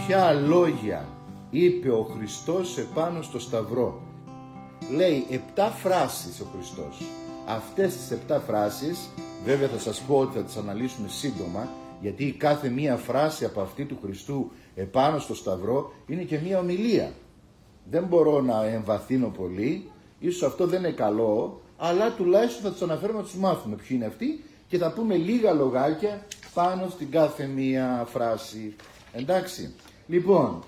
ποια λόγια είπε ο Χριστός επάνω στο Σταυρό. Λέει 7 φράσεις ο Χριστός. Αυτές τις 7 φράσεις, βέβαια θα σας πω ότι θα τις αναλύσουμε σύντομα, γιατί κάθε μία φράση από αυτή του Χριστού επάνω στο Σταυρό είναι και μία ομιλία. Δεν μπορώ να εμβαθύνω πολύ, ίσως αυτό δεν είναι καλό, αλλά τουλάχιστον θα τους αναφέρουμε να τους μάθουμε ποιοι είναι αυτοί και θα πούμε λίγα λογάκια πάνω στην κάθε μία φράση. Εντάξει, λοιπόν,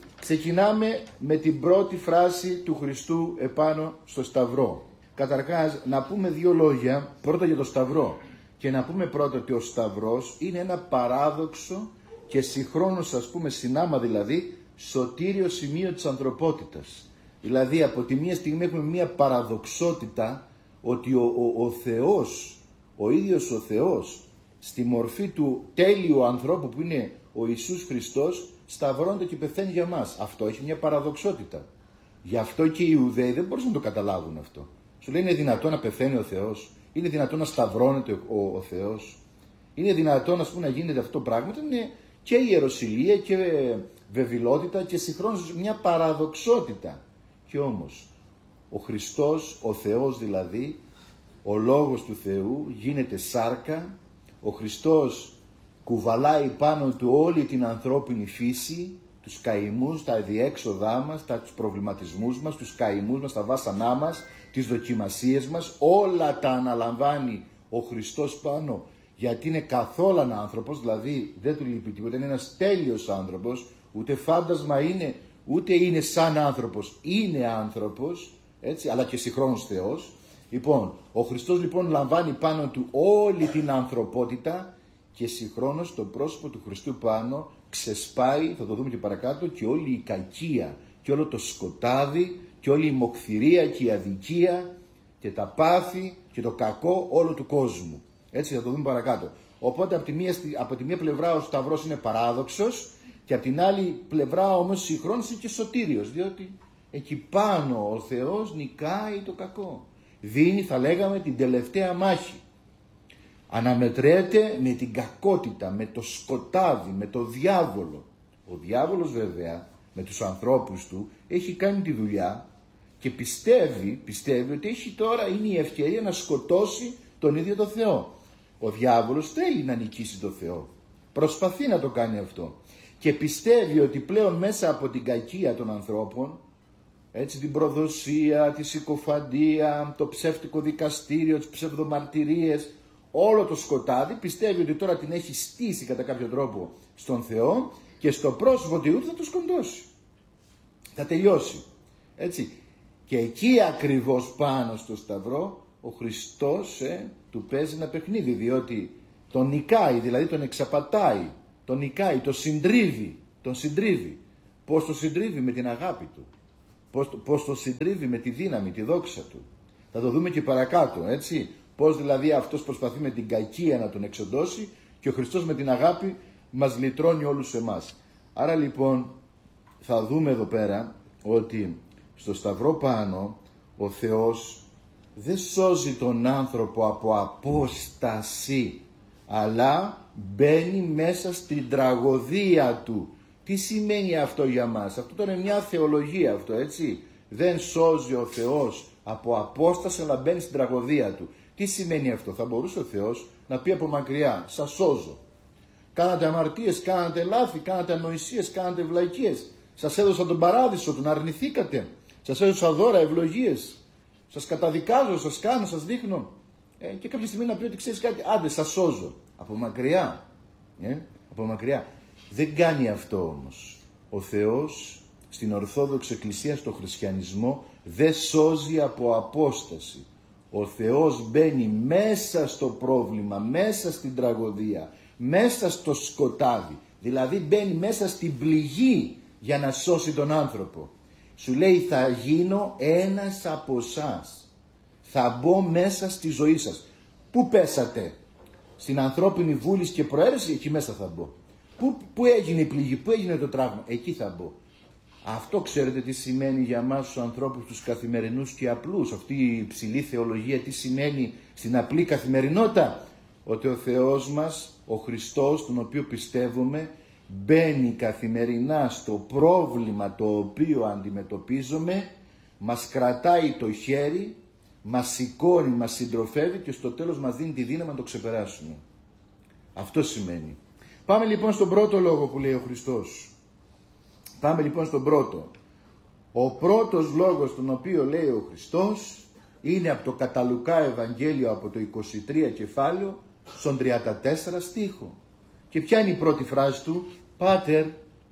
ξεκινάμε με την πρώτη φράση του Χριστού επάνω στο Σταυρό. Καταρχάς, να πούμε 2 λόγια πρώτα για το Σταυρό και να πούμε πρώτα ότι ο Σταυρός είναι ένα παράδοξο και συγχρόνως, ας πούμε, συνάμα δηλαδή, σωτήριο σημείο της ανθρωπότητας. Δηλαδή, από τη μία στιγμή έχουμε μία παραδοξότητα ότι ο Θεός, ο ίδιος ο Θεός, στη μορφή του τέλειου ανθρώπου που είναι ο Ιησούς Χριστός, σταυρώνεται και πεθαίνει για μας. Αυτό έχει μια παραδοξότητα. Γι' αυτό και οι Ιουδαίοι δεν μπορούσαν να το καταλάβουν αυτό. Σου λέει, είναι δυνατόν να πεθαίνει ο Θεός, είναι δυνατόν να σταυρώνεται ο Θεός, είναι δυνατόν, ας πούμε, να γίνεται αυτό το πράγμα. Είναι και ιεροσυλία και βεβηλότητα και συγχρόνως μια παραδοξότητα. Και όμως ο Χριστός, ο Θεός δηλαδή, ο Λόγος του Θεού γίνεται σάρκα, ο Χριστός κουβαλάει πάνω του όλη την ανθρώπινη φύση, τους καημούς, τα διέξοδά μας, τους προβληματισμούς μας, τους καημούς μας, τα βάσανά μας, τις δοκιμασίες μας, όλα τα αναλαμβάνει ο Χριστός πάνω, γιατί είναι καθόλου άνθρωπος, δηλαδή δεν του λείπει τίποτα, είναι ένας τέλειος άνθρωπος, ούτε φάντασμα είναι, ούτε είναι σαν άνθρωπος, είναι άνθρωπος, έτσι, αλλά και συγχρόνως Θεός. Λοιπόν, ο Χριστός λοιπόν λαμβάνει πάνω του όλη την ανθρωπότητα και συγχρόνως το πρόσωπο του Χριστού πάνω ξεσπάει, θα το δούμε και παρακάτω, και όλη η κακία και όλο το σκοτάδι και όλη η μοκθηρία και η αδικία και τα πάθη και το κακό όλου του κόσμου. Έτσι θα το δούμε παρακάτω. Οπότε από τη μία πλευρά ο Σταυρός είναι παράδοξος και από την άλλη πλευρά όμως συγχρόνως είναι και σωτήριος, διότι εκεί πάνω ο Θεός νικάει το κακό. Δίνει, θα λέγαμε, την τελευταία μάχη. Αναμετρέται με την κακότητα, με το σκοτάδι, με το διάβολο. Ο διάβολος βέβαια με τους ανθρώπους του έχει κάνει τη δουλειά και πιστεύει ότι έχει τώρα, είναι η ευκαιρία να σκοτώσει τον ίδιο το Θεό. Ο διάβολος θέλει να νικήσει τον Θεό. Προσπαθεί να το κάνει αυτό. Και πιστεύει ότι πλέον μέσα από την κακία των ανθρώπων, έτσι, την προδοσία, τη συκοφαντία, το ψεύτικο δικαστήριο, τις ψευδομαρτυρίες, όλο το σκοτάδι, πιστεύει ότι τώρα την έχει στήσει κατά κάποιο τρόπο στον Θεό και στο πρόσωπο του Θεού θα το σκοντώσει. Θα τελειώσει. Έτσι. Και εκεί ακριβώς πάνω στο Σταυρό ο Χριστός του παίζει ένα παιχνίδι, διότι τον νικάει, δηλαδή τον εξαπατάει, τον νικάει, τον συντρίβει. Πώς το συντρίβει? Με την αγάπη του. Πώς το συντρίβει? Με τη δύναμη, τη δόξα του. Θα το δούμε και παρακάτω, έτσι. Πώς δηλαδή αυτός προσπαθεί με την κακία να τον εξοντώσει και ο Χριστός με την αγάπη μας λυτρώνει όλους εμάς. Άρα λοιπόν θα δούμε εδώ πέρα ότι στο Σταυρό πάνω ο Θεός δεν σώζει τον άνθρωπο από απόσταση, αλλά μπαίνει μέσα στην τραγωδία του. Τι σημαίνει αυτό για μας? Αυτό τώρα είναι μια θεολογία αυτό, έτσι. Δεν σώζει ο Θεός από απόσταση, αλλά μπαίνει στην τραγωδία του. Τι σημαίνει αυτό? Θα μπορούσε ο Θεός να πει από μακριά, σας σώζω. Κάνατε αμαρτίες, κάνατε λάθη, κάνατε ανοησίες, κάνατε βλακίες. Σας έδωσα τον παράδεισο, τον αρνηθήκατε. Σας έδωσα δώρα, ευλογίες. Σας καταδικάζω, σας κάνω, σας δείχνω. Και κάποια στιγμή να πει ότι ξέρεις κάτι, άντε σας σώζω. Από μακριά. Από μακριά. Δεν κάνει αυτό όμως. Ο Θεός στην Ορθόδοξη Εκκλησία, στο χριστιανισμό, δεν σώζει από απόσταση. Ο Θεός μπαίνει μέσα στο πρόβλημα, μέσα στην τραγωδία, μέσα στο σκοτάδι. Δηλαδή μπαίνει μέσα στην πληγή για να σώσει τον άνθρωπο. Σου λέει, θα γίνω ένας από εσάς. Θα μπω μέσα στη ζωή σας. Πού πέσατε? Στην ανθρώπινη βούληση και προαίρεση, εκεί μέσα θα μπω. Πού έγινε η πληγή, πού έγινε το τραύμα, εκεί θα μπω. Αυτό ξέρετε τι σημαίνει για μας τους ανθρώπους τους καθημερινούς και απλούς? Αυτή η υψηλή θεολογία τι σημαίνει στην απλή καθημερινότητα? Ότι ο Θεός μας, ο Χριστός, τον οποίο πιστεύουμε, μπαίνει καθημερινά στο πρόβλημα το οποίο αντιμετωπίζουμε, μας κρατάει το χέρι, μας σηκώνει, μας συντροφεύει και στο τέλος μας δίνει τη δύναμη να το ξεπεράσουμε. Αυτό σημαίνει. Πάμε λοιπόν στον πρώτο λόγο που λέει ο Χριστός. Πάμε λοιπόν στον πρώτο. Ο πρώτος λόγος τον οποίο λέει ο Χριστός είναι από το κατά Λουκά Ευαγγέλιο, από το 23 κεφάλαιο στον 34 στίχο. Και ποια είναι η πρώτη φράση του? Πάτερ,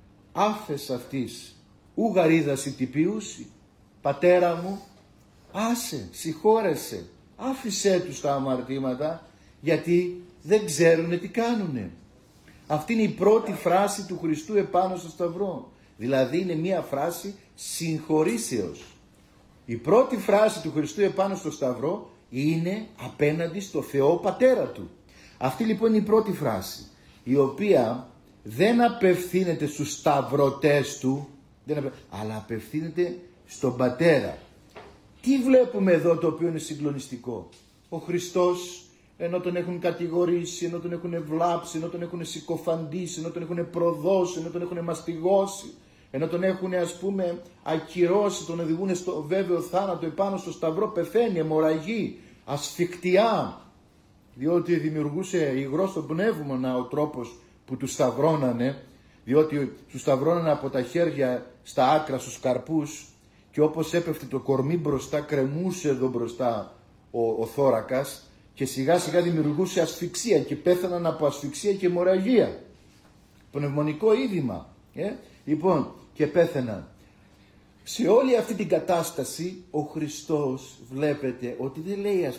άφες αυτής, ου γαρίδαση τυπίουσι. Πατέρα μου, άσε, συγχώρεσε, άφησέ τους τα αμαρτήματα, γιατί δεν ξέρουνε τι κάνουνε. Αυτή είναι η πρώτη φράση του Χριστού επάνω στο Σταυρό. Δηλαδή είναι μια φράση συγχωρήσεως. Η πρώτη φράση του Χριστού επάνω στο Σταυρό είναι απέναντι στο Θεό Πατέρα του. Αυτή λοιπόν είναι η πρώτη φράση, η οποία δεν απευθύνεται στους σταυρωτές του, αλλά απευθύνεται στον Πατέρα. Τι βλέπουμε εδώ το οποίο είναι συγκλονιστικό? Ο Χριστός, ενώ τον έχουν κατηγορήσει, ενώ τον έχουν βλάψει, ενώ τον έχουν συκοφαντήσει, ενώ τον έχουν προδώσει, ενώ τον έχουν μαστιγώσει, ενώ τον έχουν ακυρώσει, τον οδηγούν στο βέβαιο θάνατο επάνω στο Σταυρό, πεθαίνει, αιμορραγεί, ασφικτιά, διότι δημιουργούσε υγρό στο πνεύμονα ο τρόπος που τους σταυρώνανε, διότι τους σταυρώνανε από τα χέρια στα άκρα, στους καρπούς, και όπως έπεφτε το κορμί μπροστά, κρεμούσε εδώ μπροστά ο θώρακας και σιγά σιγά δημιουργούσε ασφυξία και πέθαναν από ασφυξία και αιμορραγία. Πνευμονικό είδημα. Λοιπόν, και πέθαναν. Σε όλη αυτή την κατάσταση ο Χριστός βλέπετε ότι δεν λέει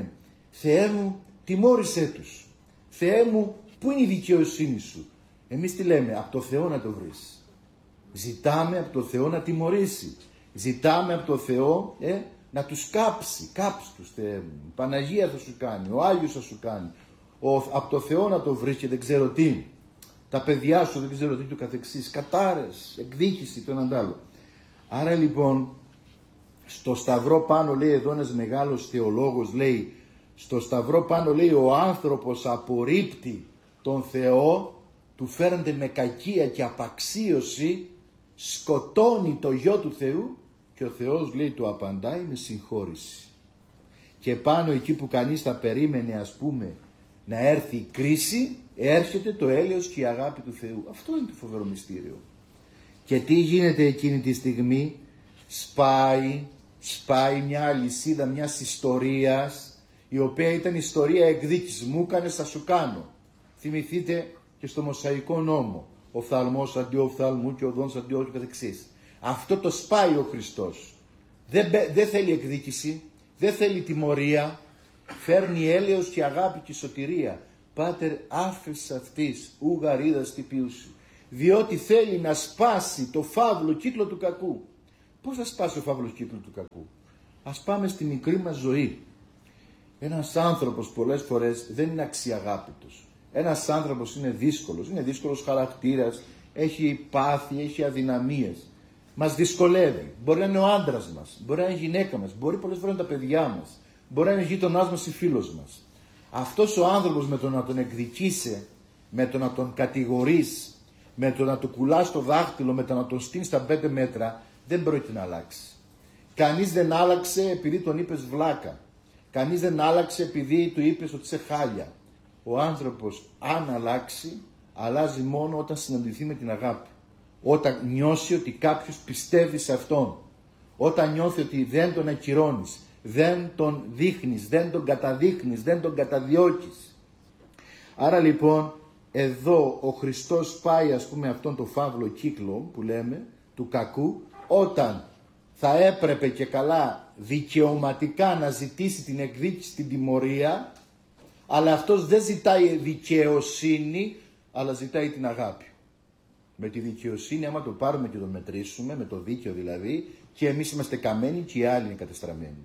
Θεέ μου τιμώρησέ τους. Θεέ μου, πού είναι η δικαιοσύνη σου? Εμείς τι λέμε? Από το Θεό να το βρεις. Ζητάμε από το Θεό να τιμωρήσει. Ζητάμε από το Θεό να τους κάψει. Κάψει τους, Θεέ μου. Η Παναγία θα σου κάνει, ο Άγιος θα σου κάνει. Από το Θεό να το βρεις και δεν ξέρω τι. Τα παιδιά σου δεν ξέρω τι του καθεξής. Κατάρες, εκδίκηση, το έναν άλλο. Άρα λοιπόν στο Σταυρό πάνω λέει εδώ ένας μεγάλος θεολόγος, λέει στο Σταυρό πάνω λέει ο άνθρωπος απορρίπτει τον Θεό, του φέρνεται με κακία και απαξίωση, σκοτώνει το Γιο του Θεού και ο Θεός λέει του απαντάει με συγχώρηση. Και πάνω εκεί που κανείς θα περίμενε να έρθει η κρίση, έρχεται το έλεος και η αγάπη του Θεού. Αυτό είναι το φοβερό μυστήριο. Και τι γίνεται εκείνη τη στιγμή? Σπάει μια αλυσίδα μιας ιστορίας, η οποία ήταν ιστορία εκδίκησης. Μου έκανες, θα σου κάνω. Θυμηθείτε και στο Μωσαϊκό νόμο, οφθαλμός αντί οφθαλμού και οδόν αντί όδου και καθεξής. Αυτό το σπάει ο Χριστός. Δεν θέλει εκδίκηση, δεν θέλει τιμωρία, φέρνει έλεος και αγάπη και σωτηρία. Πάτερ, άφες αυτής ου γαρίδας τυπίουσι. Διότι θέλει να σπάσει το φαύλο κύκλο του κακού. Πώς θα σπάσει ο φαύλος κύκλο του κακού? Ας πάμε στη μικρή μας ζωή. Ένας άνθρωπος πολλές φορές δεν είναι αξιαγάπητος. Ένας άνθρωπος είναι δύσκολος χαρακτήρας, έχει πάθη, έχει αδυναμίες. Μας δυσκολεύει. Μπορεί να είναι ο άντρας μας, μπορεί να είναι η γυναίκα μας, μπορεί πολλές φορές να είναι τα παιδιά μας, μπορεί να είναι ο γείτονάς μας ή φίλος μας. Αυτός ο άνθρωπος με το να τον εκδικήσει, με το να τον κατηγορείς, με το να του κουλάς το δάχτυλο, με το να τον στείνεις στα 5 μέτρα, δεν πρόκειται να αλλάξει. Κανείς δεν άλλαξε επειδή τον είπες βλάκα. Κανείς δεν άλλαξε επειδή του είπες ότι είσαι χάλια. Ο άνθρωπος, αν αλλάξει, αλλάζει μόνο όταν συναντηθεί με την αγάπη. Όταν νιώσει ότι κάποιος πιστεύει σε αυτόν. Όταν νιώθει ότι δεν τον ακυρώνεις, δεν τον δείχνεις, δεν τον καταδείχνεις, δεν τον καταδιώκεις. Άρα λοιπόν, εδώ ο Χριστός πάει αυτόν το φαύλο κύκλο που λέμε, του κακού, όταν θα έπρεπε και καλά δικαιωματικά να ζητήσει την εκδίκηση, την τιμωρία, αλλά αυτός δεν ζητάει δικαιοσύνη, αλλά ζητάει την αγάπη. Με τη δικαιοσύνη, άμα το πάρουμε και το μετρήσουμε, με το δίκαιο δηλαδή, και εμείς είμαστε καμένοι και οι άλλοι είναι κατεστραμμένοι.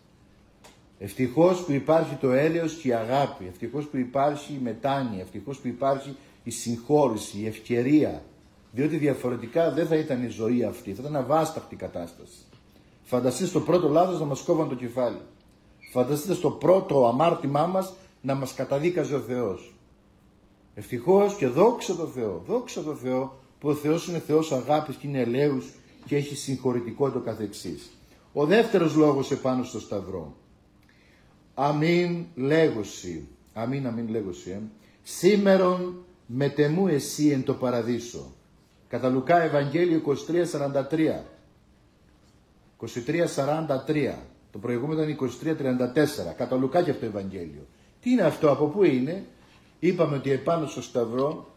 Ευτυχώς που υπάρχει το έλεος και η αγάπη, ευτυχώς που υπάρχει η μετάνοια, ευτυχώς που υπάρχει η συγχώρηση, η ευκαιρία, διότι διαφορετικά δεν θα ήταν η ζωή αυτή, θα ήταν αβάσταχτη κατάσταση. Φανταστείτε στο πρώτο λάθος να μας κόβαν το κεφάλι. Φανταστείτε στο πρώτο αμάρτημά μας να μας καταδίκαζε ο Θεός. Ευτυχώς και δόξα τω Θεώ που ο Θεός είναι Θεός αγάπης και είναι ελέους και έχει συγχωρητικό το καθεξής. Ο δεύτερος λόγος επάνω στο Σταυρό. Αμήν λέγωση, σήμερον μετεμού εσύ εν το παραδείσο. Κατά Λουκά Ευαγγέλιο 23:43. 23:43. Το προηγούμενο ήταν 23:34. Κατά Λουκά και αυτό το Ευαγγέλιο. Τι είναι αυτό, από πού είναι? Είπαμε ότι επάνω στο Σταυρό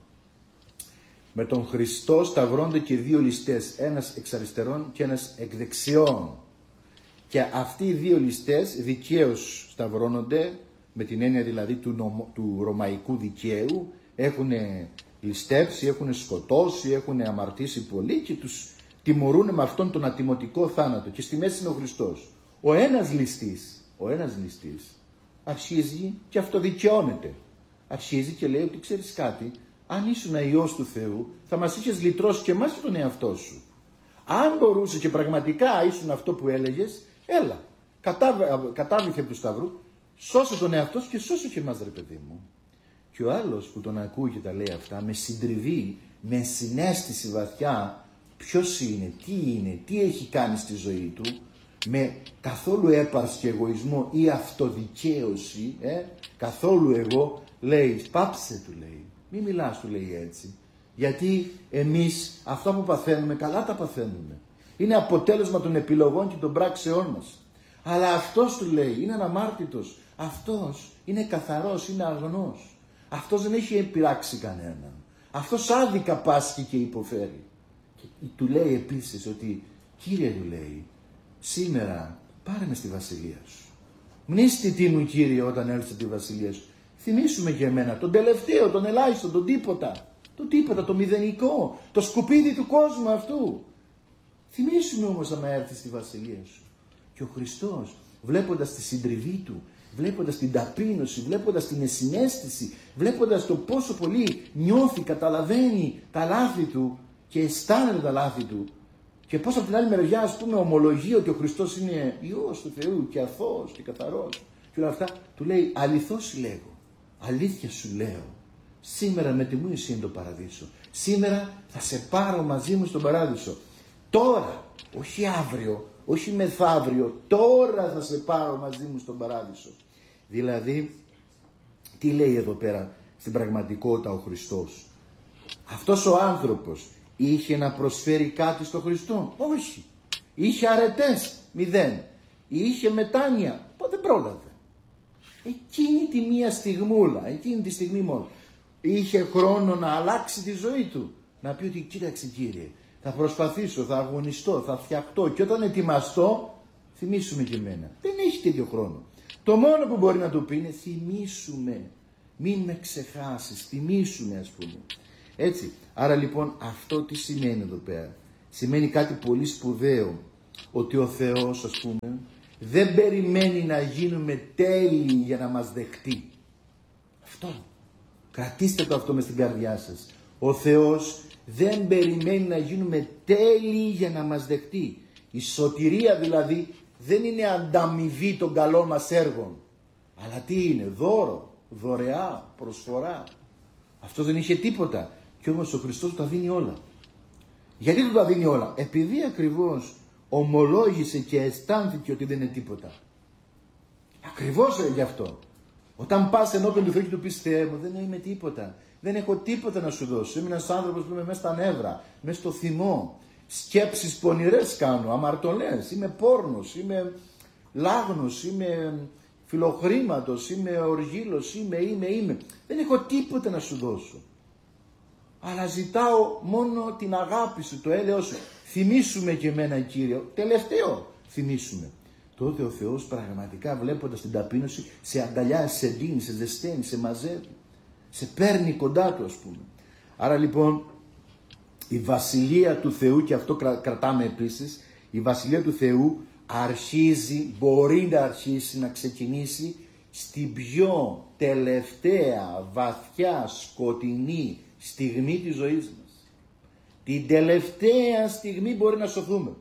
με τον Χριστό σταυρώνται και δύο ληστές, ένας εξ αριστερών και ένας εκ δεξιών. Και αυτοί οι δύο ληστές δικαίως σταυρώνονται, με την έννοια δηλαδή του ρωμαϊκού δικαίου, έχουν ληστέψει, έχουν σκοτώσει, έχουν αμαρτήσει πολύ και τους τιμωρούν με αυτόν τον ατιμωτικό θάνατο. Και στη μέση είναι ο Χριστός. Ο ένας ληστής αρχίζει και αυτοδικαιώνεται. Αρχίζει και λέει ότι ξέρεις κάτι, αν ήσουν Υιός του Θεού θα μας είχες λυτρώσει και εμάς και τον εαυτό σου. Αν μπορούσε και πραγματικά ήσουν αυτό που έλεγες, έλα, κατάβηκε από του Σταυρού, σώσε τον εαυτό σου και σώσε και εμάς, ρε παιδί μου. Και ο άλλος που τον ακούει και τα λέει αυτά, με συντριβή, με συναίσθηση βαθιά, ποιος είναι, τι έχει κάνει στη ζωή του, με καθόλου έπαρση και εγωισμό ή αυτοδικαίωση, καθόλου εγώ, λέει, πάψε, του λέει, μη μιλάς, του λέει έτσι. Γιατί εμείς αυτά που παθαίνουμε, καλά τα παθαίνουμε. Είναι αποτέλεσμα των επιλογών και των πράξεών μας. Αλλά αυτός, του λέει, είναι αναμάρτητος. Αυτός είναι καθαρός, είναι αγνός. Αυτός δεν έχει επειράξει κανέναν. Αυτός άδικα πάσχει και υποφέρει. Και του λέει επίσης ότι, Κύριε, του λέει, σήμερα πάρε με στη βασιλεία σου. Μνήστητή μου, Κύριε, όταν έλθει στη βασιλεία σου. Θυμήσου και εμένα, τον τελευταίο, τον ελάχιστο, τον τίποτα. Το τίποτα, το μηδενικό, το σκουπίδι του κόσμου αυτού. Θυμήσου όμως άμα έρθει στη βασιλεία σου. Και ο Χριστός, βλέποντας τη συντριβή του, βλέποντας την ταπείνωση, βλέποντας την εσυναίσθηση, βλέποντας το πόσο πολύ νιώθει, καταλαβαίνει τα λάθη του και αισθάνεται τα λάθη του, και πώς από την άλλη μεριά, ας πούμε, ομολογεί ότι ο Χριστός είναι Υιός του Θεού και αθώος και καθαρός και όλα αυτά, του λέει, αληθώς λέγω, αλήθεια σου λέω, σήμερα με τιμού εσύ είναι το παραδείσο. Σήμερα θα σε πάρω μαζί μου στον παράδεισο. Τώρα, όχι αύριο, όχι μεθαύριο, τώρα θα σε πάρω μαζί μου στον παράδεισο. Δηλαδή, τι λέει εδώ πέρα στην πραγματικότητα ο Χριστός? Αυτός ο άνθρωπος είχε να προσφέρει κάτι στον Χριστό? Όχι. Είχε αρετές? 0. Είχε μετάνοια? Δεν πρόλαβε. Εκείνη τη μία στιγμούλα, εκείνη τη στιγμή μόνο, είχε χρόνο να αλλάξει τη ζωή του. Να πει ότι κοίταξε, Κύριε, θα προσπαθήσω, θα αγωνιστώ, θα φτιαχτώ και όταν ετοιμαστώ, θυμίσουμε και εμένα. Δεν έχει τέτοιο χρόνο. Το μόνο που μπορεί να του πει είναι θυμίσουμε. Μην με ξεχάσεις, θυμίσουμε, ας πούμε. Έτσι. Άρα λοιπόν αυτό τι σημαίνει εδώ πέρα? Σημαίνει κάτι πολύ σπουδαίο. Ότι ο Θεός, ας πούμε, δεν περιμένει να γίνουμε τέλειοι για να μας δεχτεί. Αυτό. Κρατήστε το αυτό μες στην καρδιά σας. Ο Θεός δεν περιμένει να γίνουμε τέλειοι για να μας δεχτεί. Η σωτηρία δηλαδή δεν είναι ανταμοιβή των καλών μας έργων. Αλλά τι είναι? Δώρο, δωρεά, προσφορά. Αυτό δεν είχε τίποτα. Και όμως ο Χριστός τα δίνει όλα. Γιατί του τα δίνει όλα? Επειδή ακριβώς ομολόγησε και αισθάνθηκε ότι δεν είναι τίποτα. Ακριβώς γι' αυτό. Όταν πας ενώπιον του Θεού και του πεις, Θεέ μου, δεν είμαι τίποτα. Δεν έχω τίποτα να σου δώσω. Είμαι ένας άνθρωπος που είμαι μέσα στα νεύρα, μέσα στο θυμό. Σκέψεις πονηρές κάνω, αμαρτωλές. Είμαι πόρνος, είμαι λάγνος, είμαι φιλοχρήματος, είμαι οργήλος, είμαι. Δεν έχω τίποτα να σου δώσω. Αλλά ζητάω μόνο την αγάπη σου, το έλεος σου. Θυμήσου και εμένα, Κύριε. Τελευταίο, θυμήσου. Τότε ο Θεός πραγματικά, βλέποντας την ταπείνωση, σε αγκαλιάζει, σε δίνει, σε ζεσταίνει, σε μαζεύει. Σε παίρνει κοντά του, ας πούμε. Άρα λοιπόν η Βασιλεία του Θεού, και αυτό κρατάμε επίσης, η Βασιλεία του Θεού αρχίζει, μπορεί να αρχίσει να ξεκινήσει στην πιο τελευταία, βαθιά, σκοτεινή στιγμή της ζωής μας. Την τελευταία στιγμή μπορεί να σωθούμε.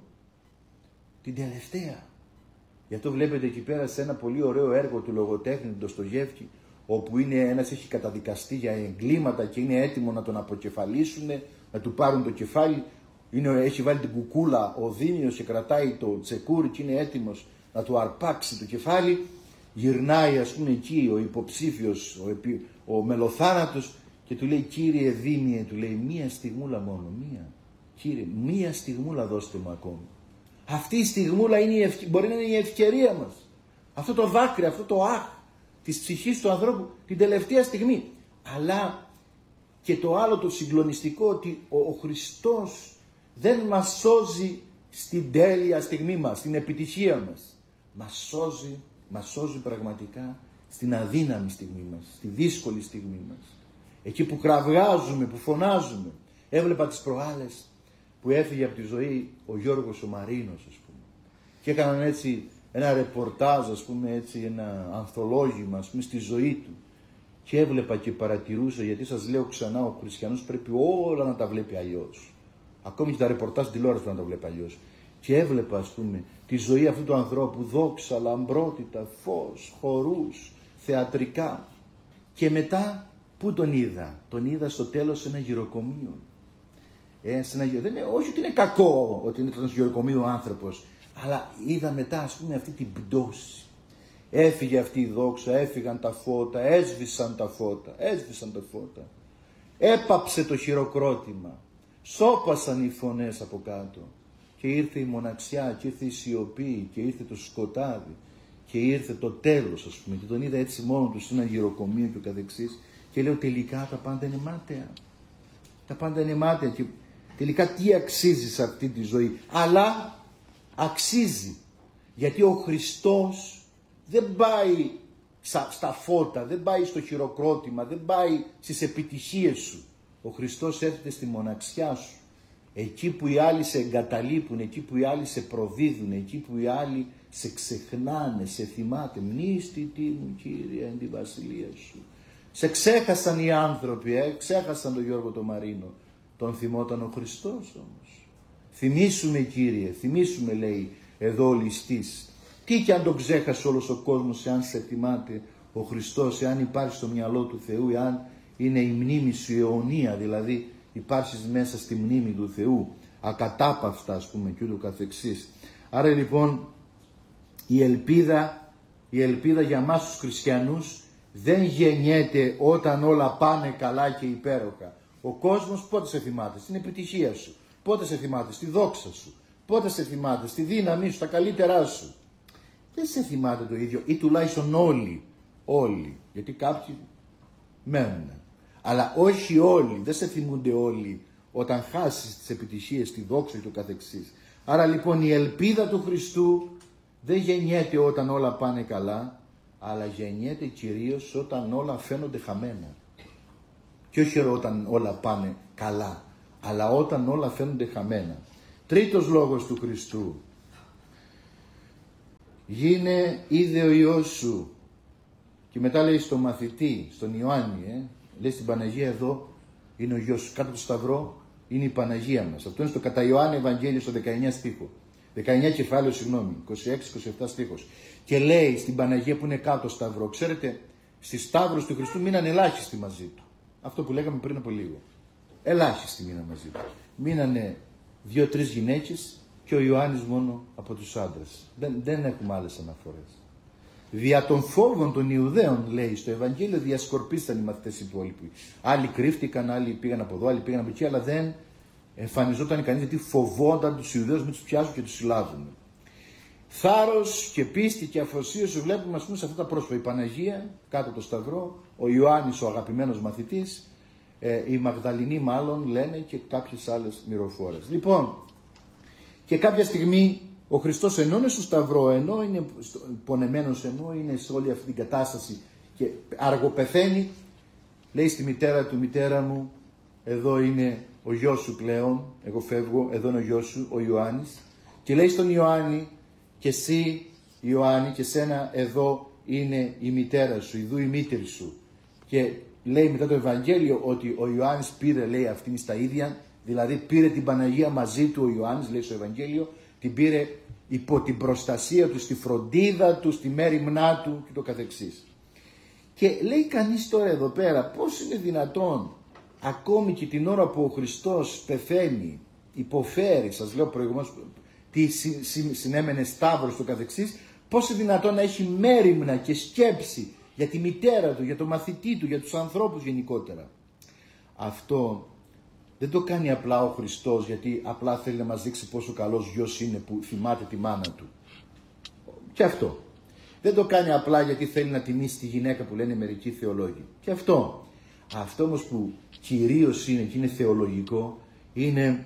Την τελευταία. Γι' αυτό βλέπετε εκεί πέρα σε ένα πολύ ωραίο έργο του λογοτέχνη του Ντοστογεύσκη, όπου ένας έχει καταδικαστεί για εγκλήματα και είναι έτοιμο να τον αποκεφαλίσουν, να του πάρουν το κεφάλι, έχει βάλει την κουκούλα ο Δήμιος και κρατάει το τσεκούρι και είναι έτοιμος να του αρπάξει το κεφάλι, γυρνάει ας πούμε εκεί ο υποψήφιος, ο μελοθάνατος και του λέει, κύριε Δήμιε, του λέει, μία στιγμούλα μόνο, κύριε, μία στιγμούλα δώστε μου ακόμη. Αυτή η στιγμούλα μπορεί να είναι η ευκαιρία μας. Αυτό το δάκρυ, αυτό το αχ της ψυχής του ανθρώπου την τελευταία στιγμή. Αλλά και το άλλο το συγκλονιστικό, ότι ο Χριστός δεν μας σώζει στην τέλεια στιγμή μας, στην επιτυχία μας. Μας σώζει πραγματικά στην αδύναμη στιγμή μας, στη δύσκολη στιγμή μας. Εκεί που κραυγάζουμε, που φωνάζουμε. Έβλεπα τις προάλλες που έφυγε από τη ζωή ο Γιώργος ο Μαρίνος, ας πούμε. Και έκαναν έτσι ένα ρεπορτάζ, ας πούμε, έτσι ένα ανθολόγημα, ας πούμε, στη ζωή του. Και έβλεπα και παρατηρούσα, γιατί σας λέω ξανά, ο χριστιανός πρέπει όλα να τα βλέπει αλλιώς. Ακόμη και τα ρεπορτάζ τηλεόραση πρέπει να τα βλέπει αλλιώς. Και έβλεπα, ας πούμε, τη ζωή αυτού του ανθρώπου, δόξα, λαμπρότητα, φως, χορούς, θεατρικά. Και μετά, πού τον είδα? Τον είδα στο τέλος σε ένα γυροκομείο. Όχι ότι είναι κακό ότι είναι στο γυροκομείο ο άνθρωπος, αλλά είδα μετά, ας πούμε, αυτή την πτώση. Έφυγε αυτή η δόξα, έφυγαν τα φώτα, έσβησαν τα φώτα. Έπαψε το χειροκρότημα, σώπασαν οι φωνές από κάτω. Και ήρθε η μοναξιά, και ήρθε η σιωπή, και ήρθε το σκοτάδι, και ήρθε το τέλος, ας πούμε. Και τον είδα έτσι μόνο του σε ένα γυροκομείο και ο καθεξής. Και λέω, τελικά τα πάντα είναι μάταια. Τα πάντα είναι μάταια. Και τελικά τι αξίζει σε αυτή τη ζωή? Αλλά αξίζει. Γιατί ο Χριστός δεν πάει στα φώτα, δεν πάει στο χειροκρότημα, δεν πάει στις επιτυχίες σου. Ο Χριστός έρχεται στη μοναξιά σου. Εκεί που οι άλλοι σε εγκαταλείπουν, εκεί που οι άλλοι σε προδίδουν, εκεί που οι άλλοι σε ξεχνάνε, σε θυμάται. Μνήστητή μου, Κύριε, εν τη βασιλεία σου. Σε ξέχασαν οι άνθρωποι, ξέχασαν τον Γιώργο τον Μαρίνο. Τον θυμόταν ο Χριστός όμως. Θυμήσουμε, Κύριε, θυμήσουμε, λέει εδώ ο ληστής. Τι και αν τον ξέχασε όλος ο κόσμος, εάν σε θυμάται ο Χριστός, εάν υπάρχει στο μυαλό του Θεού, εάν είναι η μνήμη σου αιωνία, δηλαδή υπάρχεις μέσα στη μνήμη του Θεού, ακατάπαυστα, ας πούμε, και ούτω καθεξής. Άρα λοιπόν η ελπίδα για μας τους χριστιανούς δεν γεννιέται όταν όλα πάνε καλά και υπέροχα. Ο κόσμος πότε σε θυμάται? Στην επιτυχία σου. Πότε σε θυμάται? Στη δόξα σου. Πότε σε θυμάται? Στη δύναμή σου, τα καλύτερά σου. Δεν σε θυμάται το ίδιο, ή τουλάχιστον όλοι, γιατί κάποιοι μένουν. Αλλά όχι όλοι, δεν σε θυμούνται όλοι όταν χάσεις τις επιτυχίες, τη δόξα και το καθεξής. Άρα λοιπόν η ελπίδα του Χριστού δεν γεννιέται όταν όλα πάνε καλά, αλλά γεννιέται κυρίως όταν όλα φαίνονται χαμένα. Και όχι όταν όλα πάνε καλά, αλλά όταν όλα φαίνονται χαμένα. Τρίτος λόγος του Χριστού. Γίνε είδε ο Υιός σου. Και μετά λέει στον μαθητή, στον Ιωάννη, λέει στην Παναγία, εδώ είναι ο Υιός σου. Κάτω από το σταυρό είναι η Παναγία μας. Αυτό είναι στο κατά Ιωάννη Ευαγγέλιο στο 19 στίχο. 19 κεφάλαιο, 26-27 στίχος. Και λέει στην Παναγία που είναι κάτω σταυρό, ξέρετε, στις σταύρους του Χριστού μείναν ελάχιστοι μαζί του. Αυτό που λέγαμε πριν από λίγο. Ελάχιστοι μείναν μαζί του. Μείνανε 2-3 γυναίκες και ο Ιωάννης μόνο από τους άντρες. Δεν έχουμε άλλες αναφορές. Δια των φόβων των Ιουδαίων, λέει στο Ευαγγέλιο, διασκορπίστηκαν οι μαθητές υπόλοιποι. Άλλοι κρύφτηκαν, άλλοι πήγαν από εδώ, άλλοι πήγαν από εκεί, αλλά δεν εμφανιζόταν κανείς, γιατί φοβόταν τους Ιουδαίους μην τους πιάσουν και τους συλλάβουν. Θάρρος και πίστη και αφοσίωση βλέπουμε, ας πούμε, σε αυτά τα πρόσωπα. Η Παναγία κάτω από το σταυρό, ο Ιωάννης ο αγαπημένος μαθητής, η Μαγδαληνή μάλλον λένε, και κάποιες άλλες μυροφόρες. Λοιπόν, και κάποια στιγμή ο Χριστός ενώ είναι στο σταυρό, ενώ είναι πονεμένος, ενώ είναι σε όλη αυτή την κατάσταση και αργοπεθαίνει, λέει στη μητέρα του, μητέρα μου, εδώ είναι ο γιος σου πλέον, εγώ φεύγω, εδώ είναι ο γιος σου, ο Ιωάννης. Και λέει στον Ιωάννη, και εσύ Ιωάννη, και σένα εδώ είναι η μητέρα σου, ειδού η μήτρη σου. Και λέει μετά το Ευαγγέλιο ότι ο Ιωάννης πήρε, λέει, αυτήν στα ίδια, δηλαδή πήρε την Παναγία μαζί του ο Ιωάννης, λέει στο Ευαγγέλιο, την πήρε υπό την προστασία του, στη φροντίδα του, στη μέριμνά του και το καθεξής. Και λέει κανείς τώρα εδώ πέρα, πώς είναι δυνατόν ακόμη και την ώρα που ο Χριστός πεθαίνει, υποφέρει, σας λέω προηγουμένως τι συνέμενε Σταύρος το καθεξής, πώς είναι δυνατόν να έχει μέριμνα και σκέψη για τη μητέρα του, για το μαθητή του, για τους ανθρώπους γενικότερα. Αυτό δεν το κάνει απλά ο Χριστός γιατί απλά θέλει να μας δείξει πόσο καλός γιος είναι που θυμάται τη μάνα του. Και αυτό. Δεν το κάνει απλά γιατί θέλει να τιμήσει τη γυναίκα που λένε μερικοί θεολόγοι. Και αυτό. Αυτό όμως που κυρίως είναι και είναι θεολογικό είναι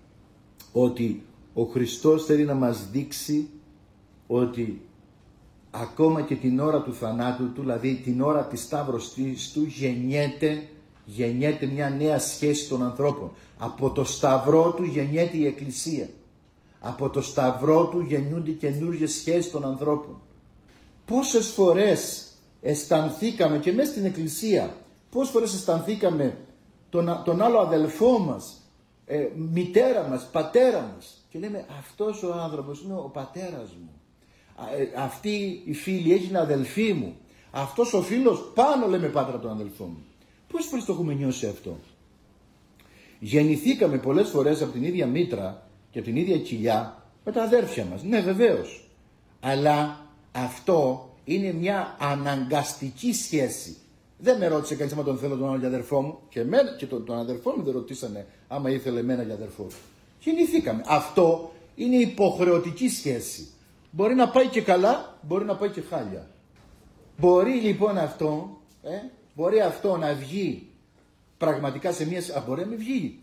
ότι ο Χριστός θέλει να μας δείξει ότι ακόμα και την ώρα του θανάτου του, δηλαδή την ώρα της σταύρωσης του, γεννιέται μια νέα σχέση των ανθρώπων. Από το σταυρό του γεννιέται η Εκκλησία. Από το σταυρό του γεννιούνται καινούργιες σχέσεις των ανθρώπων. Πόσες φορές αισθανθήκαμε και μέσα στην Εκκλησία, πόσες φορές αισθανθήκαμε τον άλλο αδελφό μας, μητέρα μας, πατέρα μας και λέμε αυτός ο άνθρωπος είναι ο πατέρας μου. Αυτή η φίλη έχει ένα αδελφή μου. Αυτός ο φίλος πάνω λέμε πάτρα τον αδελφό μου. Πόσες φορές το έχουμε νιώσει αυτό? Γεννηθήκαμε πολλές φορές από την ίδια μήτρα και από την ίδια κοιλιά με τα αδέρφια μας. Ναι, βεβαίως. Αλλά αυτό είναι μια αναγκαστική σχέση. Δεν με ρώτησε κανείς άμα τον θέλω τον άλλο για αδερφό μου. Και εμένα και τον αδερφό μου δεν ρωτήσανε άμα ήθελε εμένα για αδερφό. Γεννηθήκαμε. Αυτό είναι υποχρεωτική σχέση. Μπορεί να πάει και καλά, μπορεί να πάει και χάλια. Μπορεί λοιπόν αυτό να βγει πραγματικά σε μια... μπορεί να μην βγει.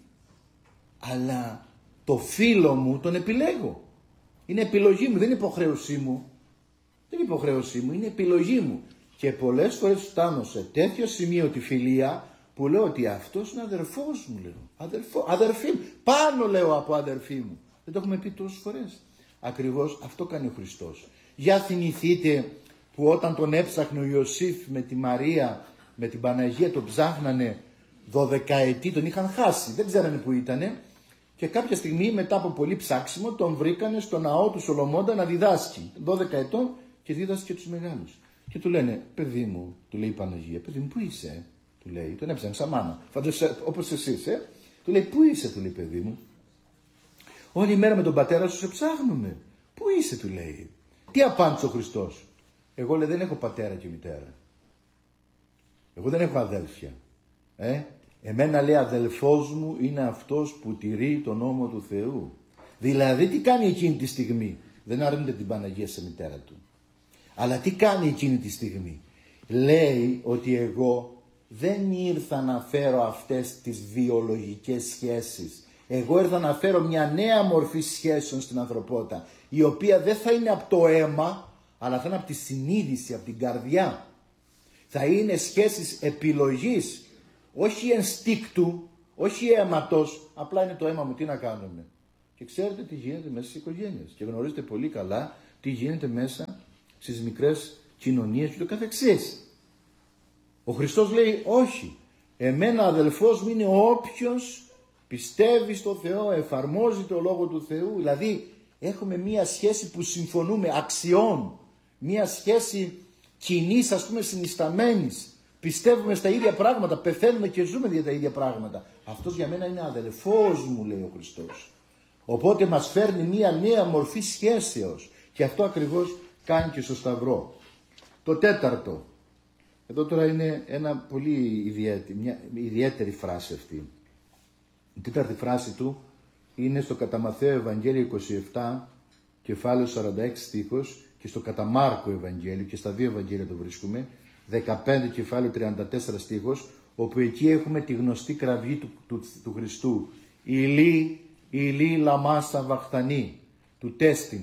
Αλλά το φίλο μου τον επιλέγω. Είναι επιλογή μου, δεν είναι υποχρέωσή μου. Δεν είναι υποχρέωσή μου, είναι επιλογή μου. Και πολλές φορές φτάνω σε τέτοιο σημείο τη φιλία που λέω ότι αυτός είναι αδερφός μου, λέω. Αδερφή μου. Πάνω λέω από αδερφή μου. Δεν το έχουμε πει τόσες φορές. Ακριβώς αυτό κάνει ο Χριστός. Για θυμηθείτε που όταν τον έψαχνε ο Ιωσήφ με τη Μαρία, με την Παναγία, τον ψάχνανε 12 ετή, τον είχαν χάσει. Δεν ξέρανε που ήτανε. Και κάποια στιγμή μετά από πολύ ψάξιμο τον βρήκανε στο ναό του Σολομώντα να διδάσκει. 12 ετών και δίδασκε τους μεγάλους. Και του λένε, παιδί μου, του λέει η Παναγία, παιδί μου, πού είσαι, του λέει, τον έψανε σαν μάνα, φαντάζεσαι όπως εσείς, του λέει, πού είσαι, του λέει, παιδί μου, όλη μέρα με τον πατέρα σου σε ψάχνουμε, πού είσαι, του λέει. Τι απάντησε ο Χριστός? Εγώ, λέει, δεν έχω πατέρα και μητέρα, εγώ δεν έχω αδέλφια, εμένα, λέει, αδελφός μου είναι αυτός που τηρεί τον νόμο του Θεού. Δηλαδή τι κάνει εκείνη τη στιγμή? Δεν αρνείται την Παναγία σε μητέρα του. Αλλά τι κάνει εκείνη τη στιγμή? Λέει ότι εγώ δεν ήρθα να φέρω αυτές τις βιολογικές σχέσεις. Εγώ ήρθα να φέρω μια νέα μορφή σχέσεων στην ανθρωπότητα, η οποία δεν θα είναι από το αίμα, αλλά θα είναι από τη συνείδηση, από την καρδιά. Θα είναι σχέσεις επιλογής, όχι ενστίκτου, όχι αίματος, απλά είναι το αίμα μου, τι να κάνουμε. Και ξέρετε τι γίνεται μέσα στις οικογένειες και γνωρίζετε πολύ καλά τι γίνεται μέσα στις μικρές κοινωνίες και το καθεξής. Ο Χριστός λέει όχι, εμένα αδελφός μου είναι όποιος πιστεύει στο Θεό, εφαρμόζει το Λόγο του Θεού. Δηλαδή έχουμε μία σχέση που συμφωνούμε αξιών, μία σχέση κοινής, ας πούμε, συνισταμένης. Πιστεύουμε στα ίδια πράγματα, πεθαίνουμε και ζούμε για τα ίδια πράγματα. Αυτός για μένα είναι αδελφός μου, λέει ο Χριστός. Οπότε μας φέρνει μία νέα μορφή σχέσεως και αυτό ακριβώς κάνει και στο Σταυρό. Το τέταρτο, εδώ τώρα είναι ένα πολύ μια ιδιαίτερη φράση αυτή. Η τέταρτη φράση του είναι στο κατά Μαθαίο Ευαγγέλιο 27, κεφάλαιο 46 στίχος, και στο κατά Μάρκο Ευαγγέλιο, και στα δύο Ευαγγέλια το βρίσκουμε, 15 κεφάλαιο 34 στίχος, όπου εκεί έχουμε τη γνωστή κραυγή του Χριστού. Ηλί λαμά σαβαχθανή, του τέστην.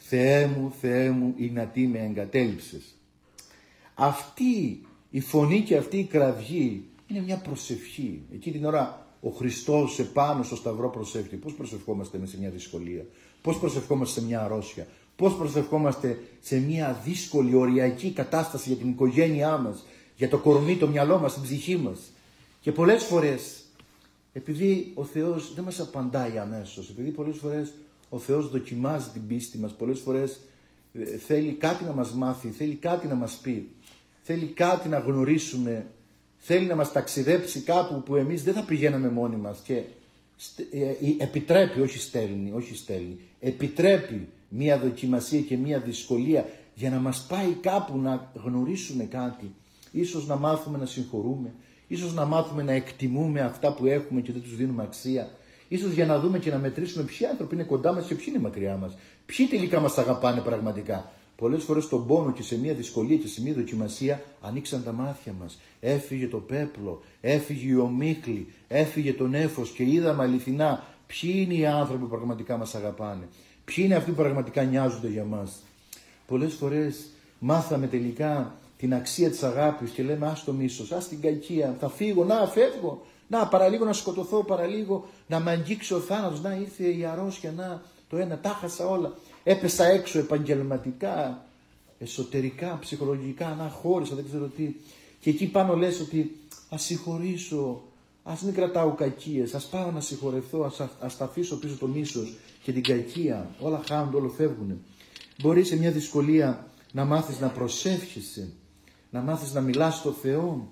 Θεέ μου, ηνατί με εγκατέλειψες. Αυτή η φωνή και αυτή η κραυγή είναι μια προσευχή. Εκεί την ώρα ο Χριστός επάνω στο Σταυρό προσεύχεται. Πώς προσευχόμαστε μέσα σε μια δυσκολία, πώς προσευχόμαστε σε μια αρρώστια, πώς προσευχόμαστε σε μια δύσκολη οριακή κατάσταση για την οικογένειά μας, για το κορμί, το μυαλό μας, την ψυχή μας. Και πολλές φορές, επειδή ο Θεός δεν μας απαντάει αμέσως, επειδή πολλές φορές ο Θεός δοκιμάζει την πίστη μας, πολλές φορές θέλει κάτι να μας μάθει, θέλει κάτι να μας πει, θέλει κάτι να γνωρίσουμε, θέλει να μας ταξιδέψει κάπου που εμείς δεν θα πηγαίναμε μόνοι μας και επιτρέπει, όχι στέλνει, επιτρέπει μία δοκιμασία και μία δυσκολία για να μας πάει κάπου να γνωρίσουμε κάτι. Ίσως να μάθουμε να συγχωρούμε, ίσως να μάθουμε να εκτιμούμε αυτά που έχουμε και δεν τους δίνουμε αξία. Ίσως για να δούμε και να μετρήσουμε ποιοι άνθρωποι είναι κοντά μας και ποιοι είναι μακριά μας. Ποιοι τελικά μας αγαπάνε πραγματικά. Πολλές φορές στον πόνο και σε μια δυσκολία και σε μια δοκιμασία ανοίξαν τα μάτια μας. Έφυγε το πέπλο, έφυγε η ομίχλη, έφυγε το νέφος και είδαμε αληθινά ποιοι είναι οι άνθρωποι που πραγματικά μας αγαπάνε. Ποιοι είναι αυτοί που πραγματικά νοιάζονται για μας. Πολλές φορές μάθαμε τελικά την αξία της αγάπης και λέμε ας το μίσος, ας την κακία, θα φύγω, να φεύγω. Να, παραλίγο να σκοτωθώ, παραλίγο να με αγγίξει ο θάνατος, να ήρθε η αρρώστια, να το ένα, τα χάσα όλα. Έπεσα έξω επαγγελματικά, εσωτερικά, ψυχολογικά, να χώρισα, δεν ξέρω τι. Και εκεί πάνω λες ότι ας συγχωρήσω, ας μην κρατάω κακίες, ας πάω να συγχωρεθώ, ας τα αφήσω πίσω το μίσος και την κακία. Όλα χάνονται, όλα φεύγουν. Μπορεί σε μια δυσκολία να μάθεις να προσεύχεσαι, να μάθεις να μιλάς στο Θεό.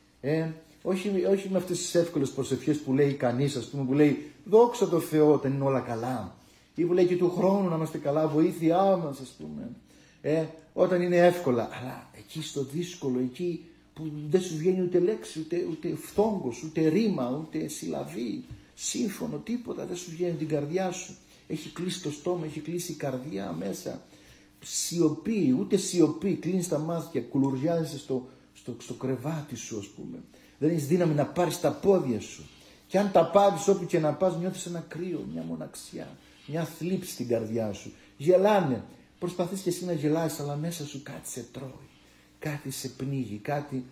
Όχι με αυτές τις εύκολες προσευχές που λέει κανείς, ας πούμε, που λέει δόξα τω Θεώ όταν είναι όλα καλά. Ή που λέει και του χρόνου να είμαστε καλά, βοήθειά μας, ας πούμε. Όταν είναι εύκολα. Αλλά εκεί στο δύσκολο, εκεί που δεν σου βγαίνει ούτε λέξη, ούτε φθόγκος, ούτε ρήμα, ούτε συλλαβή, σύμφωνο, τίποτα δεν σου βγαίνει την καρδιά σου. Έχει κλείσει το στόμα, έχει κλείσει η καρδιά μέσα. Σιωπή, ούτε σιωπή, κλείνεις τα μάτια, κουλουριάζεσαι στο κρεβάτι σου, ας πούμε. Δεν έχεις δύναμη να πάρεις τα πόδια σου. Και αν τα πάρεις όπου και να πας, νιώθεις ένα κρύο, μια μοναξιά, μια θλίψη στην καρδιά σου. Γελάνε. Προσπαθείς και εσύ να γελάσεις, αλλά μέσα σου κάτι σε τρώει. Κάτι σε πνίγει, κάτι